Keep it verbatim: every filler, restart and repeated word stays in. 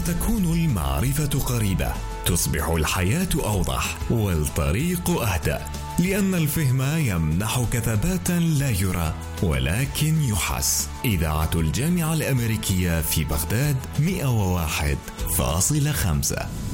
تكون المعرفة قريبة، تصبح الحياة أوضح والطريق أهدى، لأن الفهم يمنحك ثباتا لا يرى ولكن يحس. إذاعة الجامعة الأمريكية في بغداد مئة وواحد فاصلة خمسة.